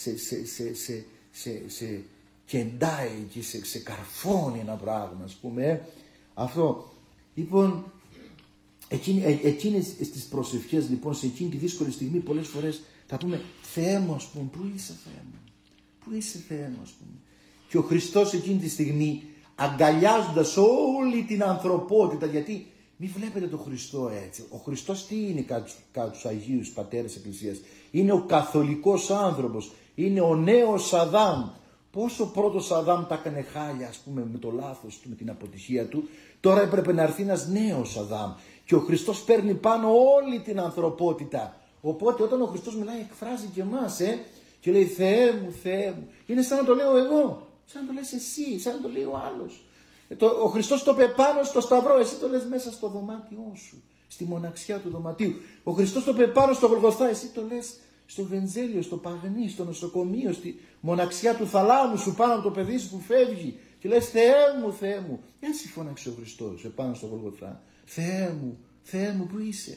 σε κεντάει και σε καρφώνει ένα πράγμα, ας πούμε. Αυτό. Λοιπόν, εκείνες στις προσευχές, λοιπόν, σε εκείνη τη δύσκολη στιγμή, πολλές φορές θα πούμε Θεέ μου, ας πούμε, πού είσαι Θεέ μου. Πού είσαι Θεέ μου, ας πούμε. Και ο Χριστός εκείνη τη στιγμή, αγκαλιάζοντας όλη την ανθρωπότητα, γιατί μην βλέπετε τον Χριστό έτσι. Ο Χριστός τι είναι κάτω τους Αγίους Πατέρες Εκκλησίας. Είναι ο καθολικός άνθρωπος. Είναι ο νέος Αδάμ. Πόσο πρώτος Αδάμ τα έκανε χάλια, ας πούμε, με το λάθος του, με την αποτυχία του. Τώρα έπρεπε να έρθει ένας νέος Αδάμ. Και ο Χριστός παίρνει πάνω όλη την ανθρωπότητα. Οπότε όταν ο Χριστός μιλάει, εκφράζει και εμάς, και λέει Θεέ μου, Θεέ μου. Είναι σαν να το λέω εγώ, σαν να το λες εσύ, σαν να το λέει ο άλλος. Ο Χριστός το είπε πάνω στο σταυρό, εσύ το λες μέσα στο δωμάτιό σου, στη μοναξιά του δωματίου. Ο Χριστός το είπε πάνω στο Γολγοθά, εσύ το λες στο Βενζέλιο, στο Παγνί, στο νοσοκομείο, στη μοναξιά του θαλάμου σου, πάνω από το παιδί σου που φεύγει. Και λες Θεέ μου. Έτσι φώναξε ο Χριστός επάνω στο Γολγοθά. Θεέ μου, πού είσαι.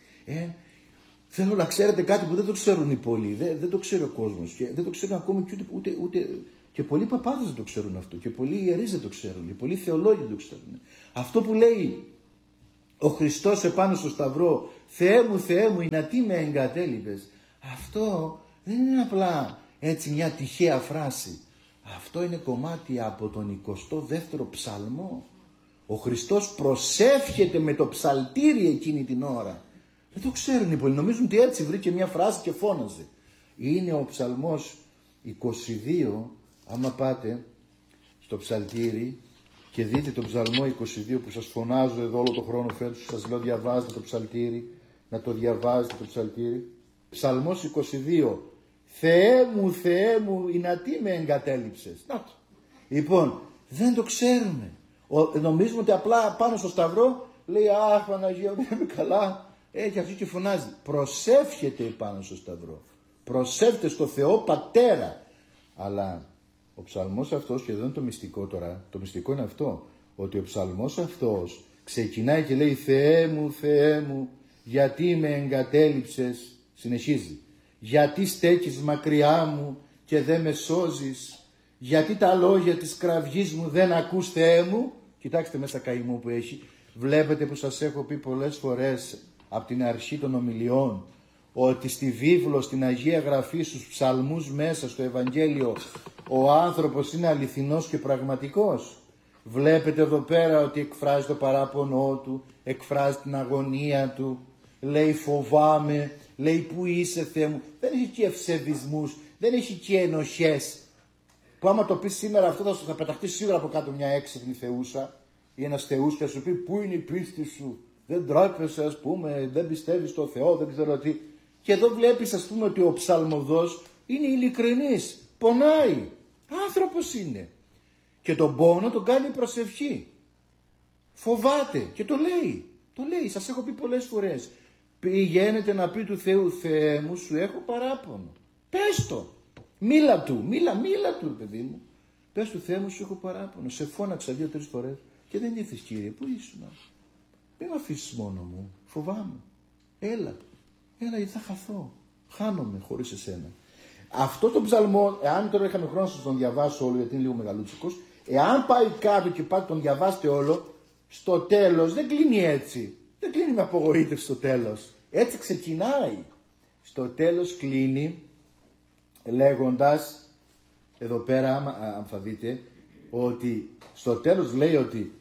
Θέλω να ξέρετε κάτι που δεν το ξέρουν οι πολλοί, δεν το ξέρει ο κόσμος και δεν το ξέρουν ακόμη και ούτε και πολλοί παπάδες δεν το ξέρουν αυτό και πολλοί ιερείς δεν το ξέρουν και πολλοί θεολόγοι δεν το ξέρουν. Αυτό που λέει ο Χριστός επάνω στο σταυρό, Θεέ μου, να τι με εγκατέλειπες, αυτό δεν είναι απλά έτσι μια τυχαία φράση. Αυτό είναι κομμάτι από τον 22ο ψαλμό. Ο Χριστός προσεύχεται με το ψαλτήρι εκείνη την ώρα. Δεν το ξέρουν οι πολλοί. Νομίζουν ότι έτσι βρήκε μια φράση και φώναζε. Είναι ο ψαλμός 22. Άμα πάτε στο ψαλτήρι και δείτε τον ψαλμό 22 που σας φωνάζω εδώ όλο το χρόνο φέτος, σας λέω διαβάζετε το ψαλτήρι, να το διαβάζετε το ψαλτήρι. Ψαλμός 22. Θεέ μου, να τι με εγκατέλειψες. Να το. Λοιπόν, δεν το ξέρουμε. Νομίζουμε ότι απλά πάνω στο σταυρό λέει αχ Παναγία μου, είμαι καλά. Και αυτή και φωνάζει. Προσεύχεται πάνω στο σταυρό. Προσεύχεται στο Θεό Πατέρα. Αλλά ο ψαλμός αυτός, και εδώ είναι το μυστικό τώρα, το μυστικό είναι αυτό, ότι ο ψαλμός αυτός ξεκινάει και λέει Θεέ μου, γιατί με εγκατέλειψες, συνεχίζει. Γιατί στέκεις μακριά μου και δεν με σώζεις, γιατί τα λόγια της κραυγής μου δεν ακούς Θεέ μου. Κοιτάξτε μέσα καημό που έχει. Βλέπετε που σας έχω πει πολλές φορές από την αρχή των ομιλιών ότι στη βίβλο, στην Αγία Γραφή, στους ψαλμούς μέσα στο Ευαγγέλιο ο άνθρωπος είναι αληθινός και πραγματικός. Βλέπετε εδώ πέρα ότι εκφράζει το παράπονό του, εκφράζει την αγωνία του, λέει φοβάμαι, Λέει πού είσαι Θεέ μου. Δεν έχει και ευσεβισμούς, δεν έχει και ενοχές. Που άμα το πεις σήμερα αυτό θα πεταχτεί σίγουρα από κάτω μια έξυπνη θεούσα ή ένας θεούς και θα σου πει πού είναι η πίστη σου. Δεν τρέπεσαι ας πούμε, δεν πιστεύεις στο Θεό, δεν ξέρω τι. Και εδώ βλέπεις ας πούμε ότι ο ψαλμοδός είναι ειλικρινής, πονάει, άνθρωπος είναι. Και τον πόνο τον κάνει προσευχή. Φοβάται και το λέει, σας έχω πει πολλές φορές. Πηγαίνετε να πει του Θεού, Θεέ μου σου έχω παράπονο. Πες το, μίλα του, παιδί μου. Πες του Θεέ μου σου έχω παράπονο. Σε φώναξα 2-3 φορές και δεν ήρθες Κύριε, πού ήσουν. Μην με αφήσεις μόνο μου, φοβάμαι. Έλα γιατί θα χαθώ. Χάνομαι χωρίς εσένα. Αυτό το ψαλμό, εάν τώρα είχαμε χρόνο να τον διαβάσω όλο, γιατί είναι λίγο μεγαλούτσικος, εάν πάει κάτω και πάτε τον διαβάσετε όλο, στο τέλος δεν κλείνει έτσι. Δεν κλείνει με απογοήτευση στο τέλος. Έτσι ξεκινάει. Στο τέλος κλείνει λέγοντας, εδώ πέρα αν θα δείτε, ότι στο τέλος λέει ότι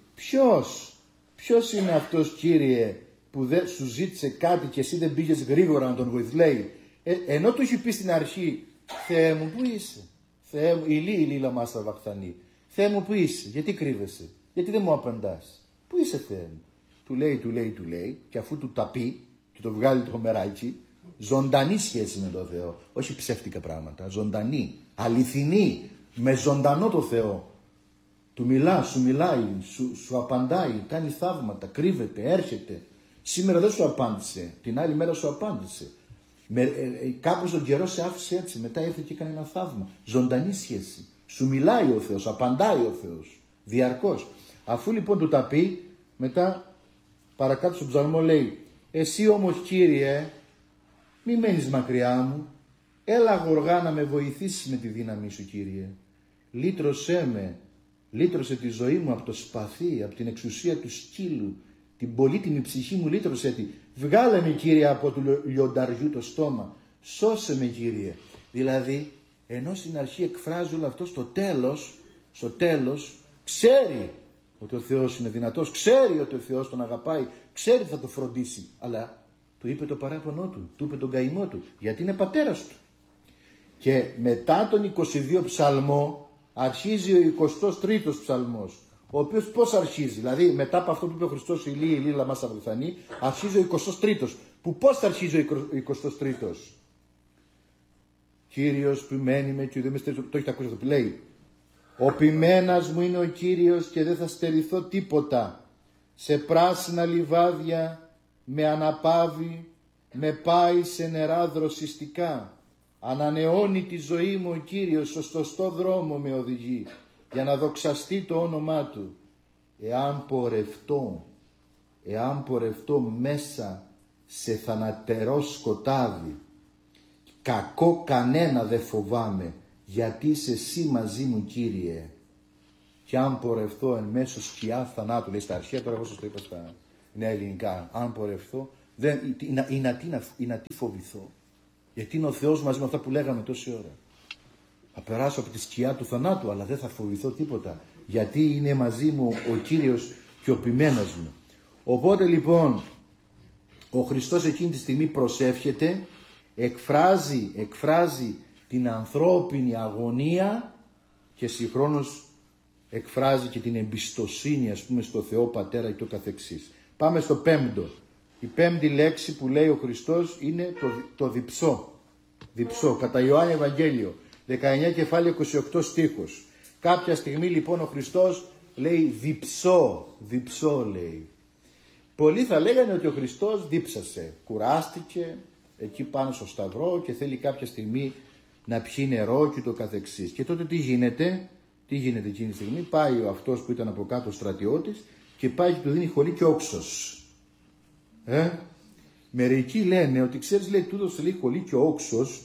ποιος είναι αυτός Κύριε που δεν σου ζήτησε κάτι και εσύ δεν πήγες γρήγορα να τον βοηθήσεις. Λέει, ενώ του έχει πει στην αρχή, Θεέ μου που είσαι, Θεέ μου, ηλί λαμάσα βαχθανή, Θεέ μου που είσαι, γιατί κρύβεσαι, γιατί δεν μου απαντάς, που είσαι Θεέ μου. Του λέει και αφού του τα πει και το βγάλει το μεράκι, ζωντανή σχέση με τον Θεό, όχι ψεύτικα πράγματα, ζωντανή, αληθινή, με ζωντανό το Θεό. Του μιλά, σου μιλάει, σου απαντάει, κάνει θαύματα, κρύβεται, έρχεται. Σήμερα δεν σου απάντησε, την άλλη μέρα σου απάντησε. Κάπως τον καιρό σε άφησε έτσι, μετά ήρθε και έκανε ένα θαύμα. Ζωντανή σχέση. Σου μιλάει ο Θεός, απαντάει ο Θεός, διαρκώς. Αφού λοιπόν του τα πει, μετά παρακάτω στον ψαλμό λέει, εσύ όμως Κύριε, μη μένεις μακριά μου, έλα γοργά να με βοηθήσεις με τη δύναμή σου Κύριε. Λύτρωσε τη ζωή μου από το σπαθί, από την εξουσία του σκύλου, την πολύτιμη ψυχή μου λύτρωσε τη. Βγάλε με Κύριε από του λιονταριού το στόμα, σώσε με Κύριε. Δηλαδή, ενώ στην αρχή εκφράζει όλο αυτό, στο τέλος, ξέρει ότι ο Θεός είναι δυνατός, ξέρει ότι ο Θεός τον αγαπάει, ξέρει ότι θα το φροντίσει, αλλά του είπε το παράπονό του είπε τον καημό του, γιατί είναι πατέρας του. Και μετά τον 22 ψαλμό αρχίζει ο 23ος ψαλμός, ο οποίος πώς αρχίζει, δηλαδή μετά από αυτό που είπε ο Χριστός ηλί λαμάσα βαχθανή, αρχίζει ο 23ος, που πώς θα αρχίζει ο 23ος. Κύριος που μένει με και δεν το έχετε ακούσει αυτό που λέει, ο ποιμένας μου είναι ο Κύριος και δεν θα στερηθώ τίποτα. Σε πράσινα λιβάδια με αναπαύει, με πάει σε νερά δροσιστικά. Ανανεώνει τη ζωή μου ο Κύριος, στο σωστό δρόμο με οδηγεί, για να δοξαστεί το όνομά Του. Εάν πορευτώ μέσα σε θανατερό σκοτάδι, κακό κανένα δεν φοβάμαι, γιατί είσαι εσύ μαζί μου Κύριε. Και αν πορευτώ εν μέσω σκιά θανάτου, λέει στα αρχαία, τώρα εγώ σας το είπα στα νέα ελληνικά, αν πορευτώ, να τι φοβηθώ. Γιατί είναι ο Θεός μαζί με αυτά που λέγαμε τόση ώρα. Θα περάσω από τη σκιά του θανάτου, αλλά δεν θα φοβηθώ τίποτα. Γιατί είναι μαζί μου ο Κύριος και ο ποιμένας μου. Οπότε λοιπόν, ο Χριστός εκείνη τη στιγμή προσεύχεται, εκφράζει την ανθρώπινη αγωνία και συγχρόνως εκφράζει και την εμπιστοσύνη ας πούμε στο Θεό Πατέρα και το καθεξής. Πάμε στο πέμπτο. Η πέμπτη λέξη που λέει ο Χριστός είναι το διψώ. Διψώ, κατά Ιωάννη Ευαγγέλιο, 19 κεφάλαιο 28 στίχος. Κάποια στιγμή λοιπόν ο Χριστός λέει διψώ λέει. Πολλοί θα λέγανε ότι ο Χριστός δίψασε, κουράστηκε εκεί πάνω στο σταυρό και θέλει κάποια στιγμή να πιει νερό και το καθεξής. Και τότε τι γίνεται εκείνη τη στιγμή, πάει ο αυτός που ήταν από κάτω στρατιώτης και πάει και του δίνει χολή και όξος. Μερικοί λένε ότι ξέρεις λέει τούτος λέει χολή και όξος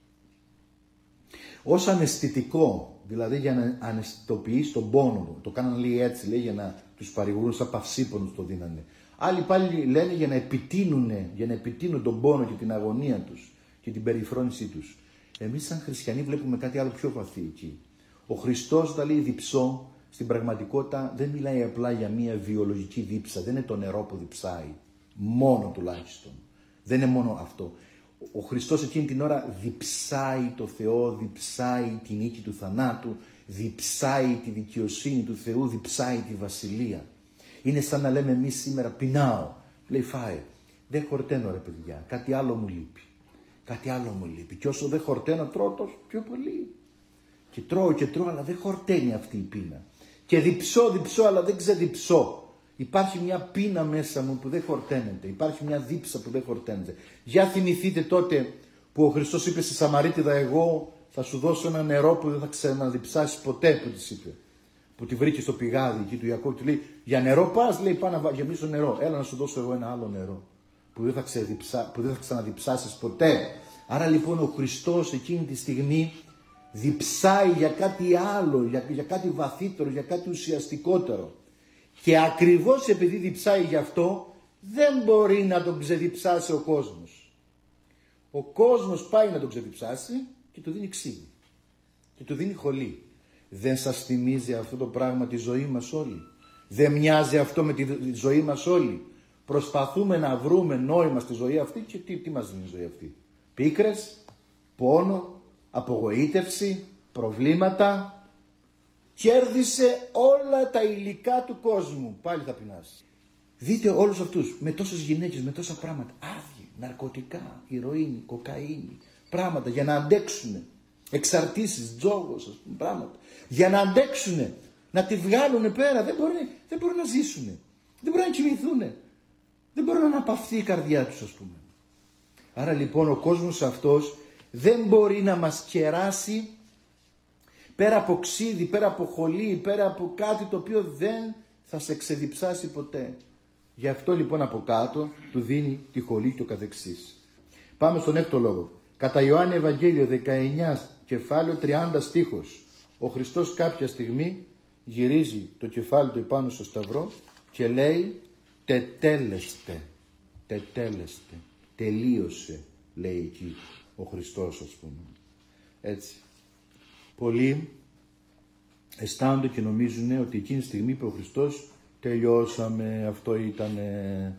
ως αναισθητικό, δηλαδή για να αναισθητοποιήσει τον πόνο του. Το κάνανε λέει έτσι, λέει για να τους παρηγορούν σαν παυσίπονους το δίνανε. Άλλοι πάλι λένε για να επιτείνουν τον πόνο και την αγωνία τους και την περιφρόνησή τους. Εμείς σαν χριστιανοί βλέπουμε κάτι άλλο πιο βαθύ εκεί. Ο Χριστός όταν λέει διψώ, στην πραγματικότητα δεν μιλάει απλά για μια βιολογική δίψα, δεν είναι το νερό που διψάει, μόνο τουλάχιστον. Δεν είναι μόνο αυτό. Ο Χριστός εκείνη την ώρα διψάει το Θεό, διψάει τη νίκη του θανάτου, διψάει τη δικαιοσύνη του Θεού, διψάει τη βασιλεία. Είναι σαν να λέμε εμείς σήμερα πεινάω. Λέει φάε, δεν χορταίνω ρε παιδιά, κάτι άλλο μου λείπει. Κάτι άλλο μου λείπει. Και όσο δεν χορταίνω τρώω τόσο πιο πολύ. Και τρώω αλλά δεν χορταίνει αυτή η πείνα. Και διψώ αλλά δεν ξεδιψώ. Υπάρχει μια πείνα μέσα μου που δεν χορταίνεται. Υπάρχει μια δίψα που δεν χορταίνεται. Για θυμηθείτε τότε που ο Χριστός είπε στη Σαμαρίτιδα, εγώ θα σου δώσω ένα νερό που δεν θα ξαναδιψάσεις ποτέ, που της είπε. Που τη βρήκε στο πηγάδι εκεί του Ιακώβ, του λέει, για νερό πας, λέει, πάω να γεμίσω νερό. Έλα να σου δώσω εγώ ένα άλλο νερό που δεν θα ξαναδιψάσεις ποτέ. Άρα λοιπόν ο Χριστός εκείνη τη στιγμή διψάει για κάτι άλλο, για κάτι βαθύτερο, για κάτι ουσιαστικότερο. Και ακριβώς επειδή διψάει γι' αυτό, δεν μπορεί να τον ξεδιψάσει ο κόσμος. Ο κόσμος πάει να τον ξεδιψάσει και του δίνει ξύδι. Και του δίνει χολή. Δεν σας θυμίζει αυτό το πράγμα τη ζωή μας όλοι? Δεν μοιάζει αυτό με τη ζωή μας όλοι? Προσπαθούμε να βρούμε νόημα στη ζωή αυτή και τι μας δίνει η ζωή αυτή? Πίκρες, πόνο, απογοήτευση, προβλήματα. Κέρδισε όλα τα υλικά του κόσμου. Πάλι θα πεινάσει. Δείτε όλους αυτούς με τόσες γυναίκες, με τόσα πράγματα. Άδειοι, ναρκωτικά, ηρωίνη, κοκαίνη. Πράγματα για να αντέξουνε. Εξαρτήσεις, τζόγος, ας πούμε, πράγματα. Για να αντέξουνε. Να τη βγάλουνε πέρα. Δεν μπορούν να ζήσουνε. Δεν μπορούν να κοιμηθούνε. Δεν μπορεί να αναπαυθεί η καρδιά τους, ας πούμε. Άρα λοιπόν ο κόσμος αυτός δεν μπορεί να μας κεράσει πέρα από ξύδι, πέρα από χολή, πέρα από κάτι το οποίο δεν θα σε ξεδιψάσει ποτέ. Γι' αυτό λοιπόν από κάτω του δίνει τη χολή και ο καθεξής. Πάμε στον έκτο λόγο. Κατά Ιωάννη Ευαγγέλιο 19 κεφάλαιο 30 στίχος. Ο Χριστός κάποια στιγμή γυρίζει το κεφάλι του επάνω στο σταυρό και λέει τετέλεστε. Τετέλεστε. Τελείωσε, λέει εκεί ο Χριστός, ας πούμε. Έτσι. Πολλοί αισθάνονται και νομίζουν ότι εκείνη τη στιγμή είπε ο Χριστός τελειώσαμε, αυτό ήτανε,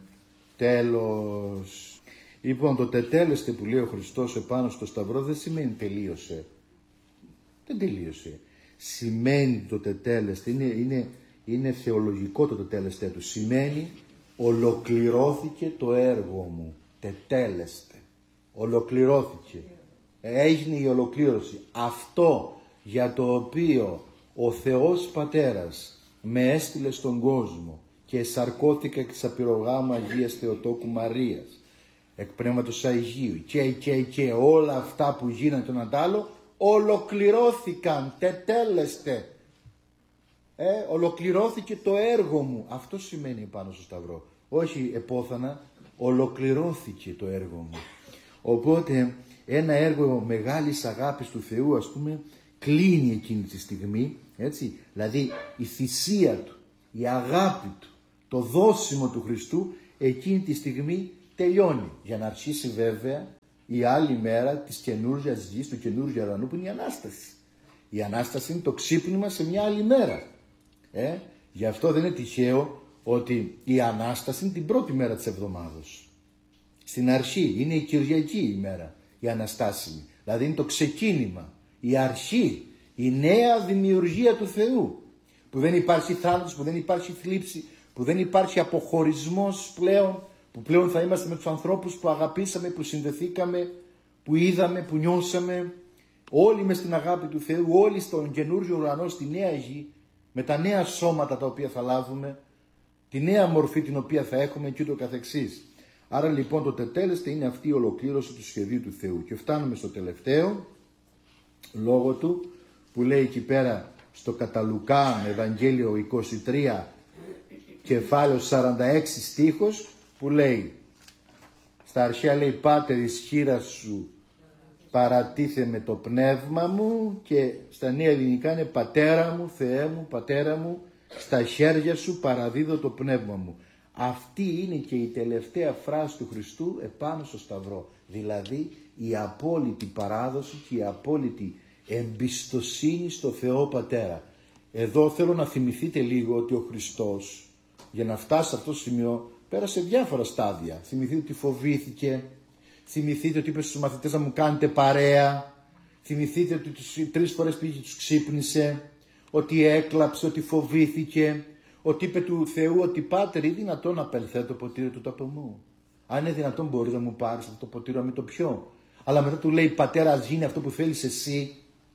τέλος. Λοιπόν, το τετέλεστε που λέει ο Χριστός επάνω στο σταυρό δεν σημαίνει τελείωσε. Δεν τελείωσε. Σημαίνει το τετέλεστε, είναι θεολογικό το τετέλεστε του. Σημαίνει ολοκληρώθηκε το έργο μου. Τετέλεστε. Ολοκληρώθηκε. Έγινε η ολοκλήρωση. Αυτό για το οποίο ο Θεός Πατέρας με έστειλε στον κόσμο και σαρκώθηκα και σαπυρογάμου Αγίας Θεοτόκου Μαρίας, εκ Πνεύματος Αγίου και όλα αυτά που γίνανε τον αντάλλο, ολοκληρώθηκαν, τετέλεστε. Ολοκληρώθηκε το έργο μου. Αυτό σημαίνει πάνω στο σταυρό. Όχι επόθανα, ολοκληρώθηκε το έργο μου. Οπότε ένα έργο μεγάλης αγάπης του Θεού, ας πούμε, κλείνει εκείνη τη στιγμή, έτσι, δηλαδή η θυσία του, η αγάπη του, το δώσιμο του Χριστού εκείνη τη στιγμή τελειώνει, για να αρχίσει βέβαια η άλλη μέρα της καινούργιας γης, του καινούργιου ουρανού που είναι η Ανάσταση. Η Ανάσταση είναι το ξύπνημα σε μια άλλη μέρα. Γι' αυτό δεν είναι τυχαίο ότι η Ανάσταση είναι την πρώτη μέρα της εβδομάδος. Στην αρχή είναι η Κυριακή ημέρα, η Αναστάσιμη. Δηλαδή είναι το ξεκίνημα, η αρχή, η νέα δημιουργία του Θεού. Που δεν υπάρχει θάνατος, που δεν υπάρχει θλίψη, που δεν υπάρχει αποχωρισμός πλέον, που πλέον θα είμαστε με τους ανθρώπους που αγαπήσαμε, που συνδεθήκαμε, που είδαμε, που νιώσαμε. Όλοι μες στην αγάπη του Θεού, όλοι στον καινούριο ουρανό, στη νέα γη, με τα νέα σώματα τα οποία θα λάβουμε, τη νέα μορφή την οποία θα έχουμε και ούτω καθεξής. Άρα λοιπόν το τετέλεστε είναι αυτή η ολοκλήρωση του σχεδίου του Θεού. Και φτάνουμε στο τελευταίο λόγο του που λέει εκεί πέρα στο κατά Λουκά Ευαγγέλιο 23 κεφάλαιο 46 στίχος που λέει στα αρχαία λέει Πάτερ εις χείρα σου παρατίθε με το πνεύμα μου και στα νέα ελληνικά είναι Πατέρα μου, Θεέ μου, Πατέρα μου στα χέρια σου παραδίδω το πνεύμα μου. Αυτή είναι και η τελευταία φράση του Χριστού επάνω στο σταυρό. Δηλαδή η απόλυτη παράδοση και η απόλυτη εμπιστοσύνη στο Θεό Πατέρα. Εδώ θέλω να θυμηθείτε λίγο ότι ο Χριστός για να φτάσει σε αυτό το σημείο πέρασε διάφορα στάδια. Θυμηθείτε ότι φοβήθηκε, Θυμηθείτε ότι είπε στους μαθητές να μου κάνετε παρέα. Θυμηθείτε ότι 3 φορές πήγε και τους ξύπνησε. Ότι έκλαψε, ότι φοβήθηκε. Ότι είπε του Θεού ότι Πάτερ, είναι δυνατόν να απελθέ το ποτήρι του από μου. Αν είναι δυνατόν μπορεί να μου πάρεις αυτό το ποτήρι να μην το πιω. Αλλά μετά του λέει Πατέρα, ας γίνει αυτό που θέλεις εσύ.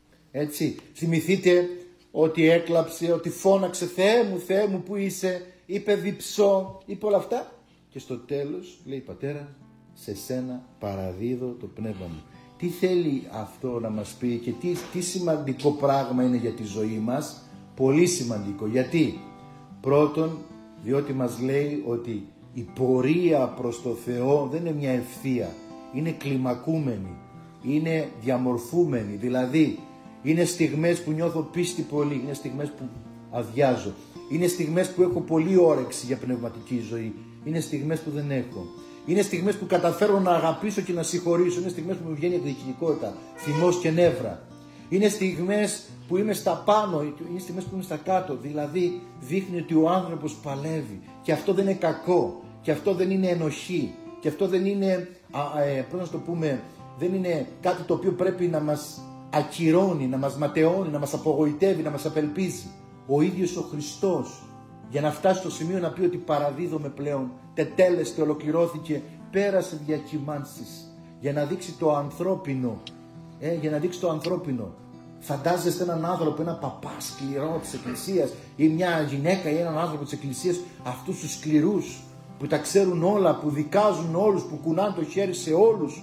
Έτσι. Θυμηθείτε ότι έκλαψε, ότι φώναξε Θεέ μου που είσαι. Είπε διψώ, είπε όλα αυτά. Και στο τέλος λέει Πατέρα, σε σένα παραδίδω το πνεύμα μου. Τι θέλει αυτό να μας πει και τι σημαντικό πράγμα είναι για τη ζωή μας. Πολύ σημαντικό. Γιατί? Πρώτον, διότι μας λέει ότι η πορεία προς το Θεό δεν είναι μια ευθεία. Είναι κλιμακούμενη. Είναι διαμορφούμενη. Δηλαδή, είναι στιγμές που νιώθω πίστη πολύ. Είναι στιγμές που αδειάζω. Είναι στιγμές που έχω πολύ όρεξη για πνευματική ζωή. Είναι στιγμές που δεν έχω. Είναι στιγμές που καταφέρω να αγαπήσω και να συγχωρήσω. Είναι στιγμές που μου βγαίνει εκδικητικότητα, θυμός και νεύρα. Είναι στιγμές που είμαι στα πάνω, είναι στιγμές που είμαι στα κάτω. Δηλαδή δείχνει ότι ο άνθρωπος παλεύει. Και αυτό δεν είναι κακό. Και αυτό δεν είναι ενοχή. Και αυτό δεν είναι, πώς να το πούμε, δεν είναι κάτι το οποίο πρέπει να μας ακυρώνει, να μας ματαιώνει, να μας απογοητεύει, να μας απελπίζει. Ο ίδιος ο Χριστός, για να φτάσει στο σημείο να πει ότι παραδίδομαι πλέον, τετέλεστε, ολοκληρώθηκε, πέρασε διακυμάνσεις, για να δείξει το ανθρώπινο, για να δείξει το ανθρώπινο. Φαντάζεστε έναν άνθρωπο, έναν παπά σκληρό της Εκκλησίας ή μια γυναίκα ή έναν άνθρωπο της Εκκλησίας, αυτούς τους σκληρούς που τα ξέρουν όλα, που δικάζουν όλους, που κουνάνε το χέρι σε όλους,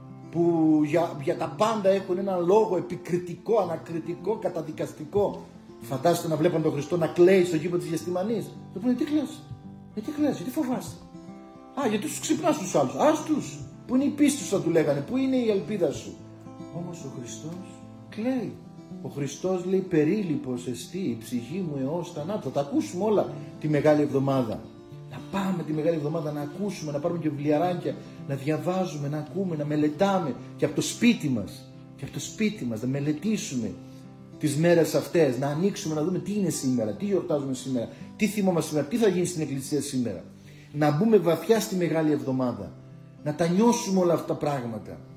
που για τα πάντα έχουν έναν λόγο επικριτικό, ανακριτικό, καταδικαστικό. Φαντάζεστε να βλέπαν τον Χριστό να κλαίει στο γήπεδο της Γεθσημανής. Του πούνε τι κλαις, γιατί φοβάσαι. Γιατί τους ξυπνάς τους άλλους. Άστους, που είναι η πίστη σου θα του λέγανε, που είναι η ελπίδα σου. Όμως ο Χριστός κλαίει. Ο Χριστός λέει περίλυπος εστί η ψυχή μου έως θανάτου. Θα τα ακούσουμε όλα τη Μεγάλη Εβδομάδα. Να πάμε τη Μεγάλη Εβδομάδα να ακούσουμε, να πάρουμε και βιβλιαράκια, να διαβάζουμε, να ακούμε, να μελετάμε και από το σπίτι μας. Και από το σπίτι μας να μελετήσουμε τις μέρες αυτές, να ανοίξουμε, να δούμε τι είναι σήμερα, τι γιορτάζουμε σήμερα, τι θυμόμαστε σήμερα, τι θα γίνει στην Εκκλησία σήμερα. Να μπούμε βαθιά στη Μεγάλη Εβδομάδα, να τα νιώσουμε όλα αυτά τα πράγματα.